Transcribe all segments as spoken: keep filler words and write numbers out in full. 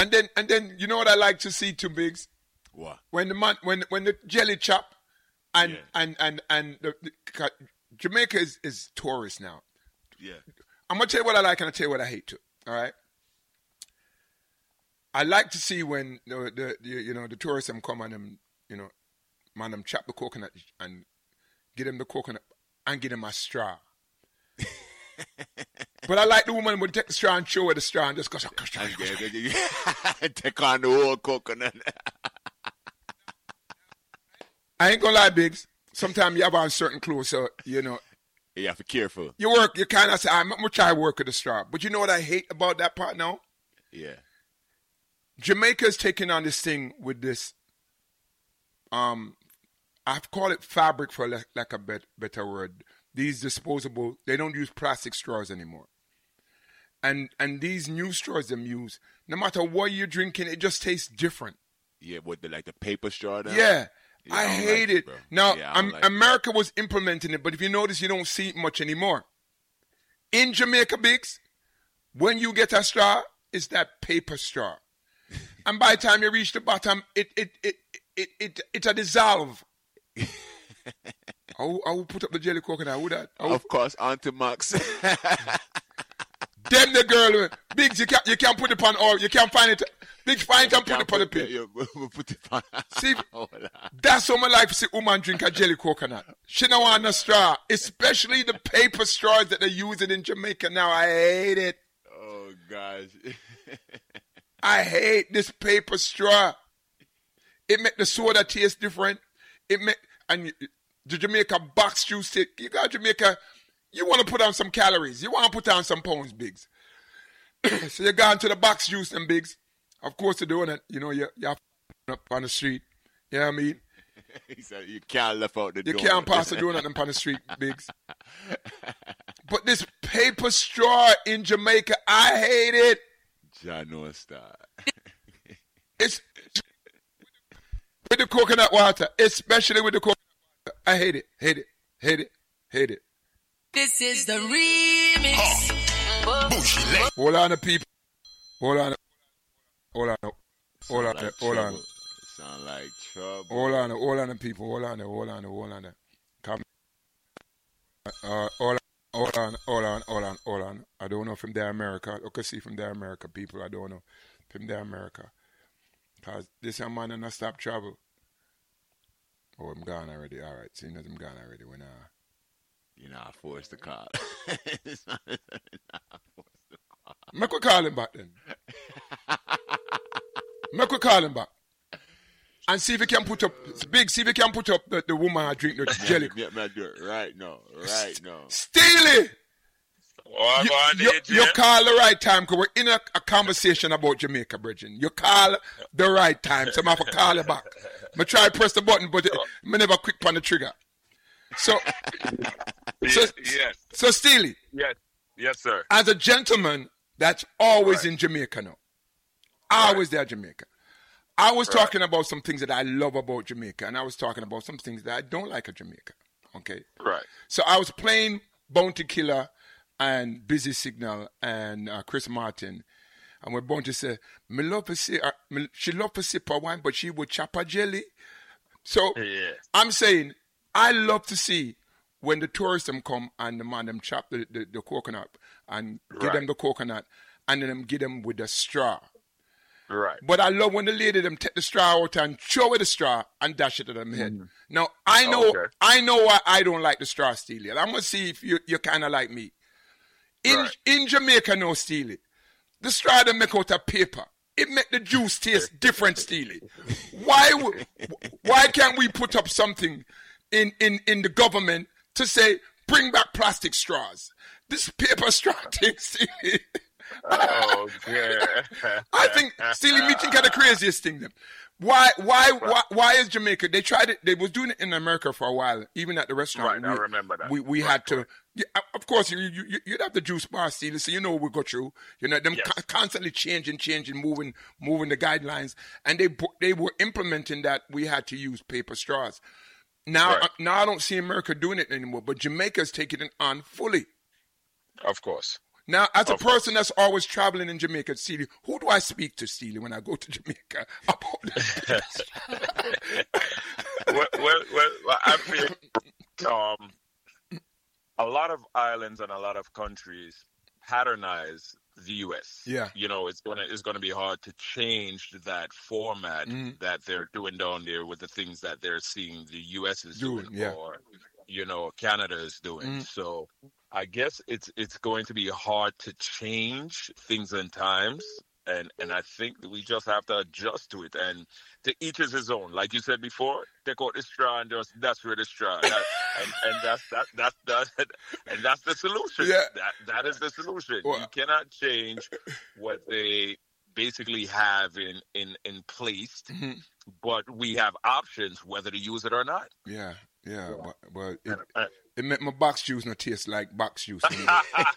And then and then you know what I like to see too, Biggs? What? When the man when when the jelly chop and Yeah. and and and the, the, Jamaica is, is tourist now. Yeah. I'm gonna tell you what I like and I'll tell you what I hate too. All right. I like to see when the, the, the you know the tourists them come and them you know man them chop the coconut and get them the coconut and get them a straw. But I like the woman would take the straw and show her the straw and just go. Take on the whole coconut. I ain't gonna lie, Biggs. Sometimes you have on certain clothes, so you know. You have to be careful. You work. You kind of say, "I'm gonna try to work with the straw," but you know what I hate about that part now? Yeah. Jamaica's taking on this thing with this. Um, I've called it fabric for like, like a bet, better word. These disposable. They don't use plastic straws anymore. And and these new straws them use, no matter what you're drinking, it just tastes different. Yeah, with the like the paper straw. Now? Yeah. Yeah, I, I hate like it. it, bro. Now, Yeah, I um, like it. America was implementing it, but if you notice, you don't see it much anymore. In Jamaica, Biggs, when you get a straw, it's that paper straw. And by the time you reach the bottom, it it it it it, it, a dissolve. I will, I will put up the jelly coconut. Who that? I will, Of course, Auntie Max. Then the girl, Biggs, you can't you can't put it on all. You can't find it. Biggs, find it and put it on the pin. Yeah, we'll put it on. See, that's how my life see woman drink a jelly coconut. She don't want no straw, especially the paper straws that they're using in Jamaica now. I hate it. Oh gosh. I hate this paper straw. It make the soda taste different. It make and the Jamaica box juice taste. You got Jamaica. You want to put on some calories. You want to put on some pounds, Biggs. So you go into the box juice and Biggs. Of course, the donut, you know, you you have up on the street. You know what I mean? He said you can't left out the You donut. can't pass the donut up on the street, Biggs. But this paper straw in Jamaica, I hate it. John no star. It's with the coconut water, especially with the coconut water. I hate it, hate it, hate it, hate it. This is the remix. Bougie Hold on, people. Hold on. Hold on. Hold on. Sound like Hold on. trouble. Sound like trouble. Hold on. Hold on, people. Hold on. Hold on. Hold on. Come. Uh, hold on. Hold on. Hold on. Hold on. Hold on. I don't know if from there America. I can see from there America, people. I don't know from there America. Because this young man not stop travel. Oh, I'm gone already. All right. Seeing as I'm gone already. When uh. You know, I forced the call. Make we call him back then. Make we call him back. And see if he can put up, Big, see if he can put up the, the woman I drink the jelly. Yeah, man, do it right now. Right now. Steely! Oh, You, I'm on you, it, you yeah. call the right time because we're in a, a conversation about Jamaica, Bridget. You call the right time, so I'm going to call you back. I try to press the button, but I'm never quick on the trigger. So, so, yes, so Steely, yes, yes, sir. as a gentleman that's always Right. in Jamaica now, always there, Jamaica. I was Right. talking about some things that I love about Jamaica, and I was talking about some things that I don't like of Jamaica. Okay, Right. so I was playing Bounty Killer and Busy Signal and uh, Chris Martin, and when Bounty said, "Me love to see, uh, me, she love to sip her wine, but she would chop her jelly." So Yeah. I'm saying I love to see when the tourists them come and the man them chop the, the, the coconut and give them Right. the coconut and then them give them with the straw. Right. But I love when the lady them take the straw out and throw away the straw and dash it at them head. Now I know Okay. I know why I don't like the straw, Steely. And I'm gonna see if you you kinda like me. In Right. in Jamaica no, Steely. The straw they make out of paper. It make the juice taste different, Steely. Why w- why can't we put up something in, in, in the government to say bring back plastic straws? This paper straw thing, Steely. Oh, yeah. I think Steely, me think of the craziest thing. Them. Why, why, why, why is Jamaica? They tried it. They was doing it in America for a while, even at the restaurant. Right, I we, remember that. We we Right, had to. right. Yeah, of course, you you you'd have the juice bar, Steely, so you know what we go through. You know them Yes. co- constantly changing, changing, moving, moving the guidelines, and they bu- they were implementing that we had to use paper straws. Now, Right. uh, now I don't see America doing it anymore, but Jamaica's taking it on fully. Of course. Now, as a Of course. person that's always traveling in Jamaica, Steely, who do I speak to, Steely, when I go to Jamaica about this? well, well, well, well, I feel um, a lot of islands and a lot of countries patternized the U S. Yeah. You know, it's gonna it's gonna be hard to change that format Mhm. that they're doing down there with the things that they're seeing the U S is Doing, doing, yeah. or you know, Canada is doing. Mhm. So I guess it's it's going to be hard to change things and times. And and I think that we just have to adjust to it, and to each is his own. Like you said before, take out the straw and just that's where the straw. That, and and that's that that's that and that's the solution. Yeah. That that is the solution. Well- you cannot change what they basically have in in in place, Mhm. but we have options whether to use it or not. Yeah, yeah, but, but it, Uh, it make my box juice not taste like box juice. You know?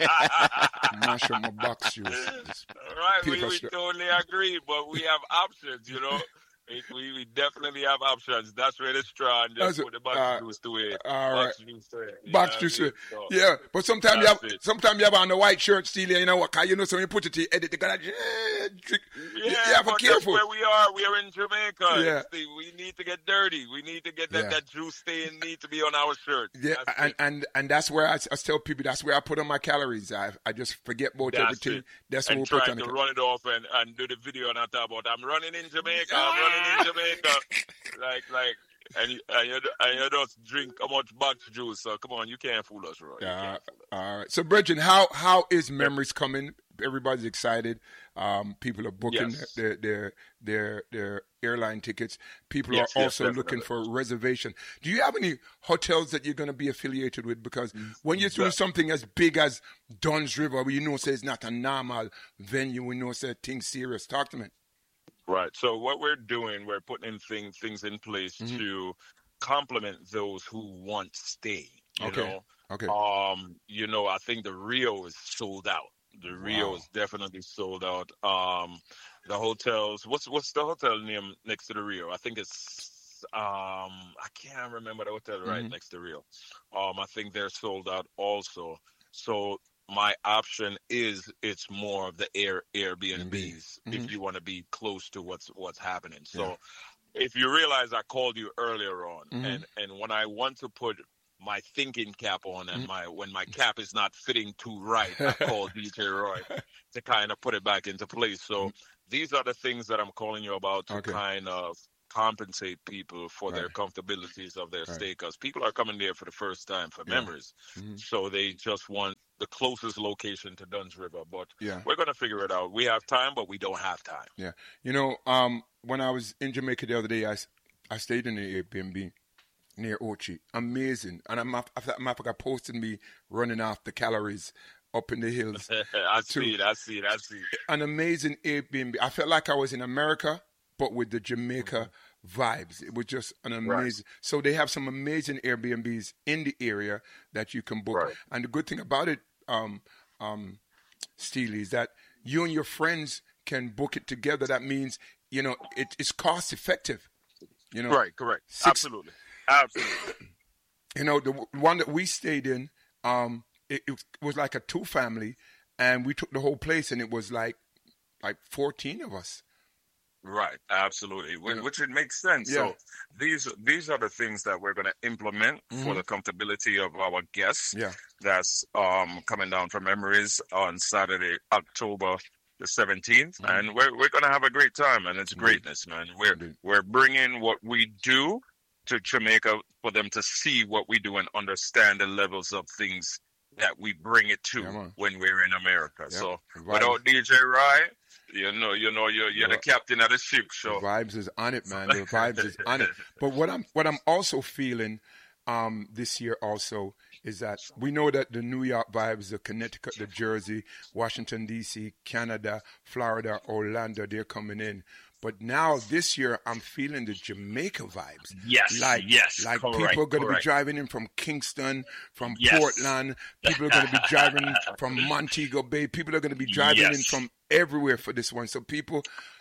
Mash up my box juice. It's Right, we, paper we strip. totally agree, but we have options, you know. We, we, we definitely have options. That's where the straw and That's just it. put the box Uh, juice to it. all Box juice to it. you Box know juice what I to mean? So, Yeah, but sometimes you have That's it. sometimes you have on the white shirt, Steely, you know what? 'Cause you know, so when you put it to your edit, they gotta eh, drink. Yeah, you have to but be that's careful. where we are. We are in Jamaica. Yeah. See, we need to get dirty. We need to get that, Yeah. that juice stain need to be on our shirt. Yeah, That's and, it. and and that's where I, I tell people that's where I put on my calories. I I just forget about That's everything. it. That's what And we put trying on to the run it off and, and do the video and I talk about I'm running in Jamaica, I'm running in Jamaica. Like like and you, and, you, and you just drink how much box juice. So come on, you can't fool us, Roy. You Yeah. can't fool us. All right. So, Bridget, how how is Memories coming? Everybody's excited. Um, people are booking Yes. their, their their their airline tickets. People Yes, are yes, also looking definitely. for reservation. Do you have any hotels that you're going to be affiliated with? Because when you're doing Yeah. something as big as Dunn's River, where you know say it's not a normal venue, we know say things serious. Talk to me. Right. So what we're doing, we're putting in thing, things in place Mhm. to complement those who want stay. You Okay. know, Okay. um, you know, I think the Rio is sold out. The Rio Wow. is definitely sold out. Um, the hotels. What's what's the hotel name next to the Rio? I think it's um, I can't remember the hotel right Mhm. next to Rio. Um, I think they're sold out also. So my option is it's more of the Air Airbnbs Mhm. if you want to be close to what's what's happening. So if you realize I called you earlier on, Mhm. and and when I want to put my thinking cap on and Mhm. my when my cap is not fitting too right, I call D J Roy to kind of put it back into place. So these are the things that I'm calling you about to Okay. kind of compensate people for their Right. comfortabilities of their Right. stay, because people are coming there for the first time for Yeah. memories, Mhm. so they just want the closest location to Dunn's River. But Yeah. we're gonna figure it out. We have time, but we don't have time. Yeah. You know, um, when I was in Jamaica the other day, I, s- I stayed in the Airbnb near Ochi. Amazing. And I'm, after that map, I posted me running off the calories up in the hills. I see it. I see it. I see it. An amazing Airbnb. I felt like I was in America, but with the Jamaica vibes. It was just an amazing. So they have some amazing Airbnbs in the area that you can book. Right. And the good thing about it, um, um, Steely, is that you and your friends can book it together. That means, you know, it, it's cost effective. You know, Right. Correct. Six- Absolutely. Absolutely. you know, the w- one that we stayed in, um, it, it was like a two family, and we took the whole place, and it was like like fourteen of us. Right, absolutely, Wh- know. which it makes sense. Yeah. So these these are the things that we're going to implement Mhm. for the comfortability of our guests. Yeah. That's um, coming down from Memories on Saturday, October the seventeenth, Mhm. and we're we're going to have a great time, and it's Indeed. greatness, man. We're Indeed. we're bringing what we do to Jamaica for them to see what we do and understand the levels of things that we bring it to Yeah, man. when we're in America. Yeah. So The vibes- without D J Rye, you know, you know, you're you're Yeah. the captain of the ship. The So vibes is on it, man. The vibes is on it. But what I'm what I'm also feeling um, this year also is that we know that the New York vibes, the Connecticut, the Jersey, Washington D C, Canada, Florida, Orlando, they're coming in. But now this year, I'm feeling the Jamaica vibes. yes, Like, yes, like correct, people are going to be correct. driving in from Kingston, from Yes. Portland. People are going to be driving from Montego Bay. People are going to be driving in Yes. from everywhere for this one. So people,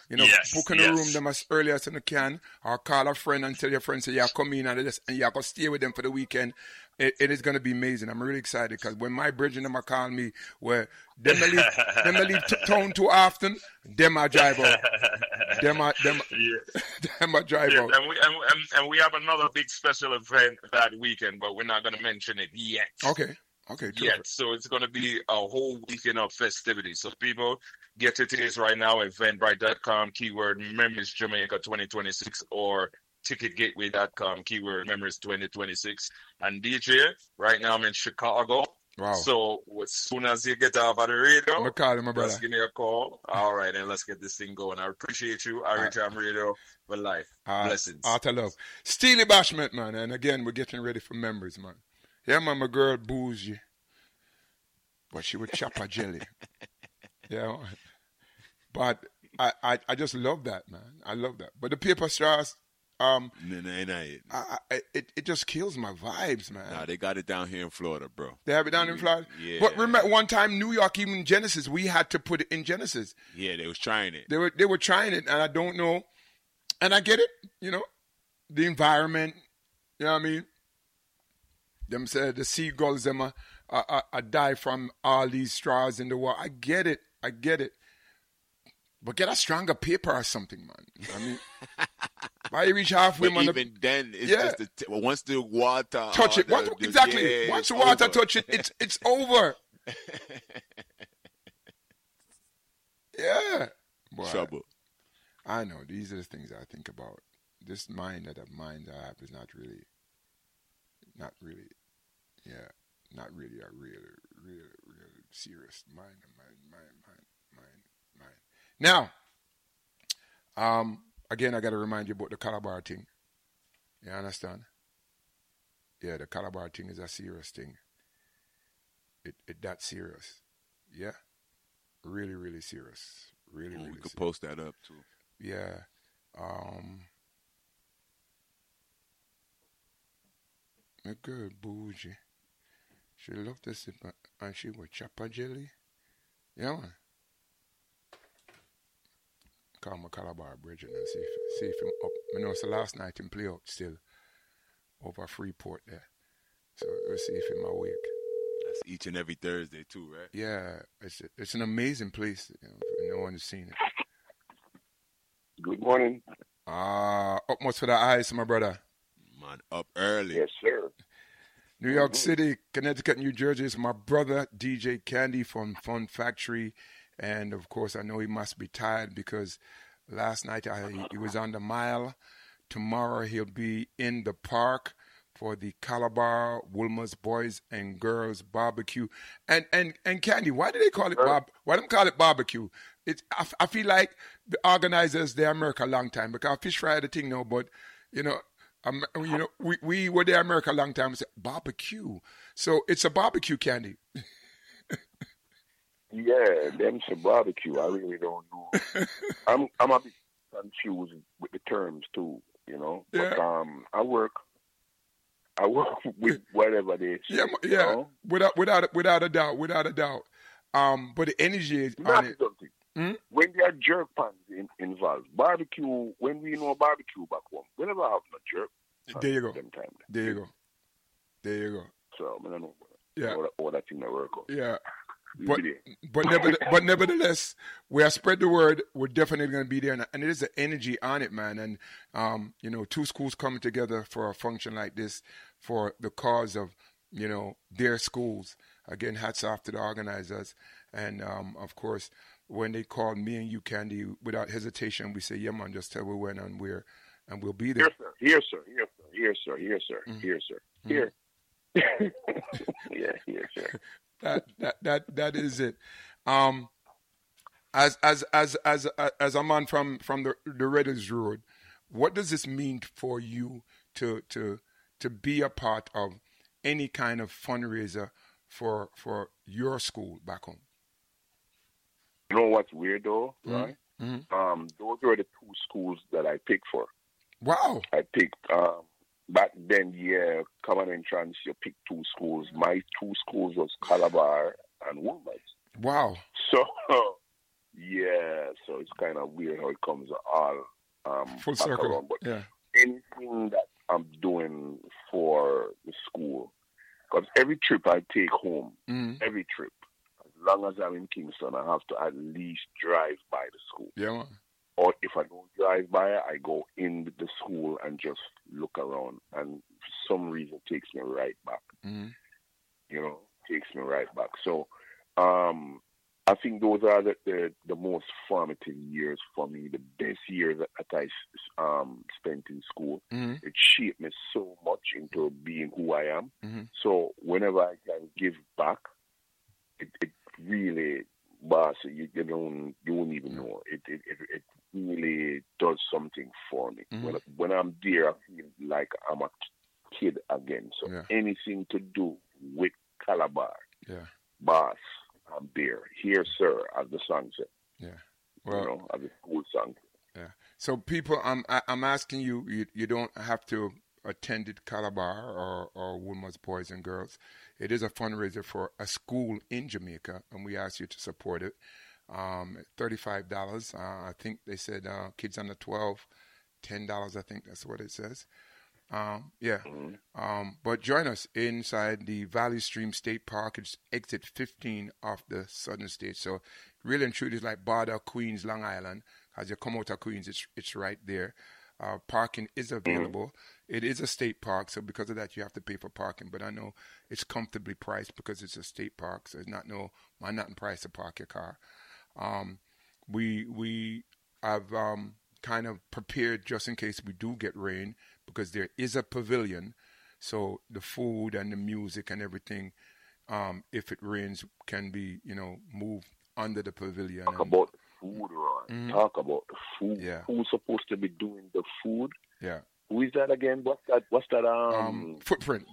You know, Yes, book in the yes. room them as early as you can, or call a friend and tell your friend, say, yeah, come in and, this, and you're going to stay with them for the weekend. It, it is going to be amazing. I'm really excited because when my bridge and them are calling me, where them may leave, them may leave t- town too often, them I drive out. Them I, them, Yeah. them I drive Yeah, out. and we and, and, and we have another big special event that weekend, but we're not going to mention it yet. Okay. Okay. Terrific. Yet, so it's going to be a whole weekend of festivities. So people, get your tickets right now at eventbrite dot com, keyword Memories Jamaica twenty twenty-six, or ticket gateway dot com, keyword Memories twenty twenty-six. And D J, right now I'm in Chicago. Wow. So as soon as you get off of the radio, I'm going to call him, my brother. just give me a call. All right, and let's get this thing going. I appreciate you. Irish Jam Radio for life. Uh, Blessings. Art of love. Steely Bashment, man. And again, we're getting ready for members, man. Yeah, man, my girl bougie. But she would chop her jelly. Yeah. Man. But I, I, I just love that, man. I love that. But the paper straws, um, No, no, no. I, I, it, it just kills my vibes, man. Nah, they got it down here in Florida, bro. They have it down in Florida? Yeah. But remember, one time, New York, even Genesis, we had to put it in Genesis. Yeah, they was trying it. They were they were trying it, and I don't know. And I get it, you know, the environment, you know what I mean? Them said the seagulls, them uh, uh, uh, uh, die from all these straws in the water. I get it, I get it. But get a stronger paper or something, man. I mean, why you reach halfway, But man? even then, it's Yeah. just the t- once the water touch uh, it. Once, the- the- exactly. yeah, Once the it's water over. touch it, it's it's over. Yeah. Boy, Trouble. I know. These are the things I think about. This mind that a mind I have is not really, not really, yeah, not really a real, real, real serious mind, mind, mind, mind, mind, mind. Now, um, again, I got to remind you about the Calabar thing. You understand? Yeah, the Calabar thing is a serious thing. It it that serious. Yeah, really, really serious. Really, Oh, really. we could serious. post that up too. Yeah. Um, a girl bougie. She loved to sip uh, and she would chop her jelly. Yeah, man. Call my Calabar Bridget and see if, see if him up. I know it's the last night him play out still over Freeport there. So we'll see if him awake. That's each and every Thursday too, right? Yeah, it's it's an amazing place. You know, if no one has seen it. Good morning. Ah, uh, utmost for the eyes, my brother. Man, up early. Yes, sir. New York City, Connecticut, New Jersey is my brother, D J Candy from Fun Factory. And, of course, I know he must be tired because last night I, he was on the mile. Tomorrow he'll be in the park for the Calabar Wilma's Boys and Girls Barbecue. And and and Candy, why do they call it bob? Why do they call it barbecue? It's I, I feel like the organizers they're America a long time because fish fry the thing now, but you know, um, you know, we we were there America a long time. We said barbecue, so it's a barbecue, Candy. Yeah, them's a barbecue. I really don't know. I'm I'm a bit confused with the terms too, you know. Yeah. But um, I work, I work with whatever they say. Yeah, you yeah, know? without without without a doubt, without a doubt. Um, but the energy is Not on it. something. Hmm? When there are jerk pans in, involved, barbecue. When we know barbecue back home, we never have no jerk. pans There you go. Them time. There you go. There you go. So I don't know. Yeah. All that, all that thing that work out. Yeah. We But be there. but never, but nevertheless, we have spread the word. We're definitely going to be there, and, and it is the energy on it, man. And um, you know, two schools coming together for a function like this for the cause of you know their schools. Again, hats off to the organizers, and um, of course, when they called me and you, Candy, without hesitation, we say, "Yeah, man, just tell me when and where, and we'll be there." Here, sir. Here, sir. Here, sir. Here, sir. Here, sir. Mhm. Here, sir. Mhm. Here. Yeah, here, sir. that that that that is it. Um, as as as as as a man from from the the Redders Road, what does this mean for you to to to be a part of any kind of fundraiser for for your school back home? You know what's weird though, Mhm. right? Mhm. Um, those were the two schools that I picked for. Wow. I picked um back then, yeah, common entrance. You pick two schools. My two schools was Calabar and Woolworths. Wow. So Yeah, so it's kind of weird how it comes all um, Full back circle. around. But Yeah. anything that I'm doing for the school, because every trip I take home, Mm. every trip, as long as I'm in Kingston, I have to at least drive by the school. Yeah, man. Or if I don't drive by it, I go in the school and just look around. And for some reason, it takes me right back. Mm. You know, takes me right back. So um, I think those are the, the, the most formative years for me, the best years that, that I um, spent in school. Mm. It shaped me so much into being who I am. Mm-hmm. So whenever I can give back, it, it really, boss, you, you don't you won't even know. It it, it it really does something for me. Mhm. When when I'm there, I feel like I'm a kid again. So Yeah. anything to do with Calabar, Yeah. boss, I'm there. Here, sir, as the song said. Yeah. Well, You know, as the school song. yeah. So people, I'm I- I'm asking you, you, you don't have to attend it Calabar or or Woolmer's Boys and Girls. It is a fundraiser for a school in Jamaica, and we ask you to support it. Um, thirty-five dollars. Uh, I think they said uh, kids under twelve, ten dollars. I think that's what it says. Um, yeah. Mhm. Um, but join us inside the Valley Stream State Park. It's exit fifteen off the southern state. So really and truly, it's like Barda, Queens, Long Island. As you come out of Queens, it's it's right there. Uh, parking is available. It is a state park, so because of that, you have to pay for parking. But I know it's comfortably priced because it's a state park, so it's not no not in price to park your car. Um, we we have um, kind of prepared just in case we do get rain, because there is a pavilion, so the food and the music and everything, um, if it rains, can be you know moved under the pavilion. Talk And, about the food, Ron. Mhm. Talk about the food. Yeah. Who's supposed to be doing the food? yeah, Who is that again? What's that? What's that? Um, um, footprint.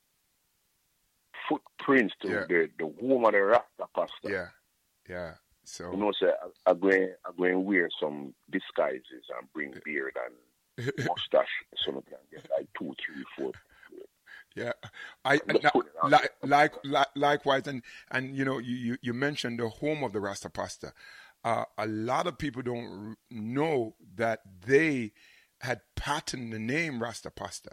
footprints to Yeah. the the home of the Rasta pasta. Yeah, yeah. So You know, say I, I go and I go and wear some disguises and bring beard and mustache, so I can get like two, three, four. yeah, I I'm just putting it out like, there. like like likewise, and and you know you, you, you mentioned the home of the Rasta pasta. Uh, a lot of people don't r- know that they had patented the name Rasta pasta,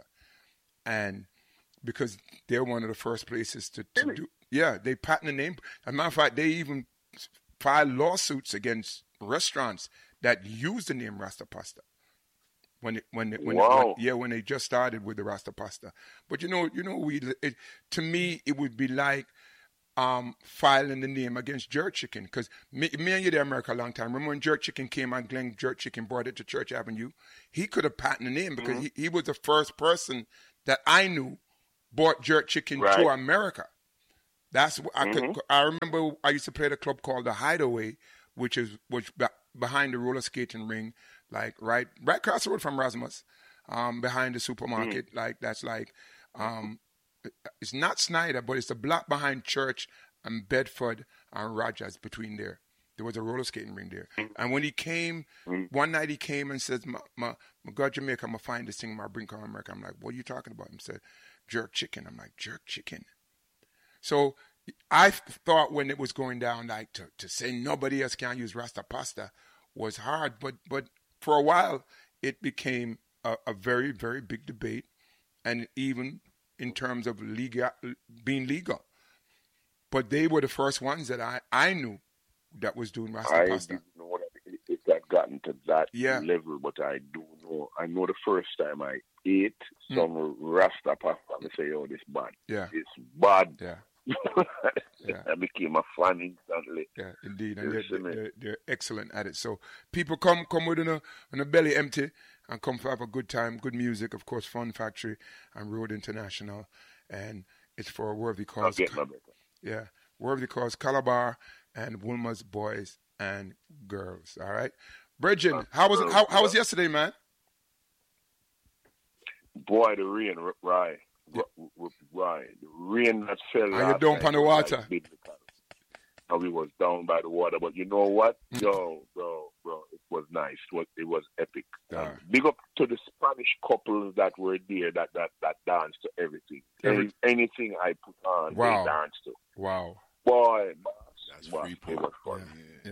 and because they're one of the first places to, to Really? do. Yeah, they patent the name. As a matter of fact, they even filed lawsuits against restaurants that use the name Rasta pasta. When it, when it, when, it, when Wow. yeah, when they just started with the Rasta pasta. But you know, you know, we it, to me it would be like um, filing the name against Jerk Chicken, because me, me and you there in America a long time. Remember when Jerk Chicken came out, Glenn Jerk Chicken brought it to Church Avenue? He could have patented the name because he, he was the first person that I knew brought Jerk Chicken to Right. America. That's what I could. I remember I used to play at a club called the Hideaway, which is which be- behind the roller skating ring, like right right across the road from Rasmus, um, behind the supermarket. Like that's like, um, it's not Snyder, but it's the block behind Church and Bedford and Rogers. Between there, there was a roller skating ring there. And when he came, one night he came and says, "My, my, my God, Jamaica, I'm gonna find this thing, my bring on America." I'm like, "What are you talking about?" He said, "Jerk Chicken." I'm like, "Jerk Chicken." So I thought when it was going down, like to, to say nobody else can use Rasta pasta was hard, but but for a while it became a, a very very big debate, and even in terms of legal being legal. But they were the first ones that I, I knew that was doing Rasta I pasta. didn't know that it, it had gotten to that Yeah. level, but I do know. I know the first time I ate some Rasta pasta, I say, "Oh, this bad. Yeah, It's bad." yeah, Yeah. I became a fan instantly. yeah, indeed, and they're, Yes, isn't it? they're, they're excellent at it. So people come come with a, a belly empty and come for have a good time, good music, of course, Fun Factory and Road International, and it's for a worthy I'll cause. get my better. Yeah, worthy cause Calabar and Wilma's Boys and Girls. All right, Bridget, how was it? How, how was yesterday, man? Boy, the rain, r- right, r- r- right, the rain that fell. Are you last down night on the was water? like biblical. And we was down by the water, but you know what? Mm. Yo, bro, bro, it was nice. It was, it was epic. Yeah. Um, big up to the Spanish couples that were there that that that danced to everything. Every- Any, anything I put on, Wow. they danced to. Wow. Boy, That's boy, free it porn. was fun. Yeah. Yeah,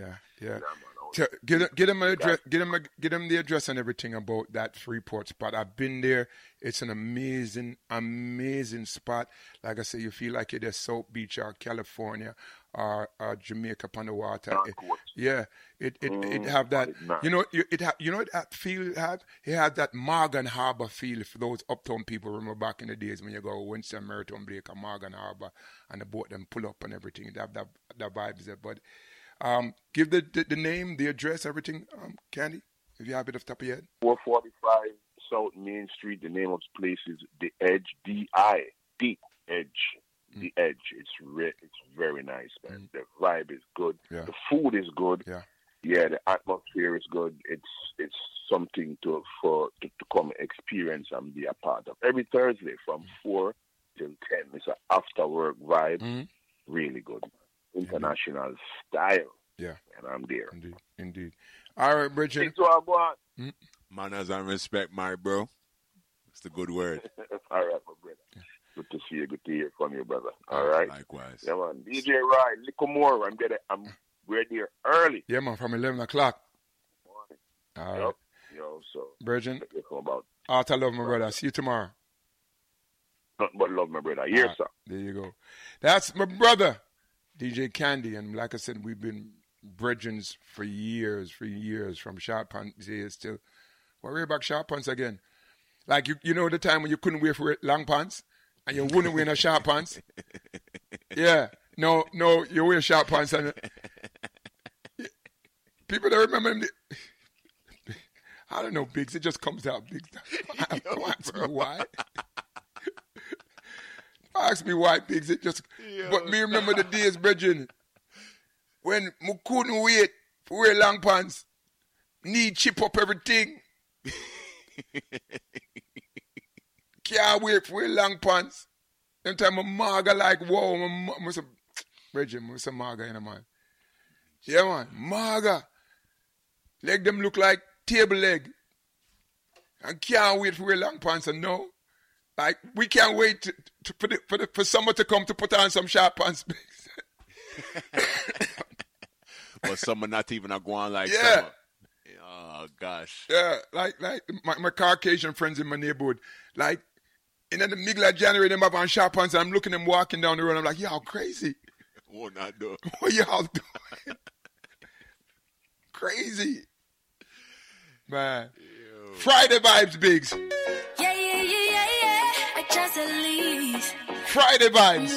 Yeah. man. Tell- Get him, get him an address. Get him, a, get him the address and everything about that Freeport spot. I've been there. It's an amazing, amazing spot. Like I say, you feel like you're at South Beach or California or, or Jamaica upon the water. Dark It- Horse. yeah, it it, it Mm, have that. it's nice. You know, it, it ha, you know what that feel it have. It had that Morgan Harbor feel. For those uptown people remember back in the days when you go Winston, Merton, Blake, or Morgan Harbor, and the boat them pull up and everything. That that that vibes there, but. Um, give the, the the name, the address, everything, um, Candy, if you have it off the top of your head. four forty-five South Main Street. The name of the place is The Edge. D I D Edge. The Edge. It's re- it's very nice, man. Mm. The vibe is good. Yeah. The food is good. Yeah. Yeah, the atmosphere is good. It's it's something to for to, to come experience and be a part of. Every Thursday from mm. four till ten. It's an after work vibe. Mm. Really good. International style. Yeah. And I'm there. Indeed. Indeed. All right, Bridget. So I go on. Manners and respect, my bro. It's the good word. All right, my brother. Good to see you. Good to hear from you, brother. All right. Likewise. Yeah, man. D J Ryan, little more. I'm getting. I'm we're there early. Yeah, man, from eleven o'clock. All right. Yep. Yo, so. Bridget. About Art I love, my brother. See you tomorrow. nothing but love, my brother. Yes, right. sir. There you go. That's my brother, D J Candy. And like I said, we've been bridging for years, for years, from Sharp Pants days till, well, we're back Sharp Pants again. Like, you you know the time when you couldn't wear for long pants and you wouldn't wear no sharp pants? Yeah. No, no, you wear sharp pants and people don't remember them. I don't know, Biggs. It just comes out, Biggs. Don't ask me why. Ask me why, Biggs. It just. Yo. But me remember the days, Bridget, when I couldn't wait for wear long pants, knee chip up everything. Can't wait for wear long pants. Them time my maga like, whoa, my must have, Bridget, must have maga in a man. Yeah, man, maga. Leg them look like table leg. I can't wait for wear long pants and no. Like, we can't wait to, to, for, the, for, the, for someone to come to put on some sharp pants. But someone not even a go on like yeah. summer. Oh, gosh. Yeah, like like my, my Caucasian friends in my neighborhood. Like, in the middle of January, them have on sharp pants, and I'm looking at them walking down the road. I'm like, y'all crazy. What not do? What y'all doing? Crazy. Man. Yo. Friday vibes, Biggs. Yeah, yeah, yeah, yeah, yeah. I just leave. Friday vibes.